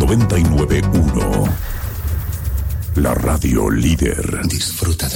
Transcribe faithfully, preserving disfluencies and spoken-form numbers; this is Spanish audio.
noventa y nueve punto uno. La radio líder. Disfruta de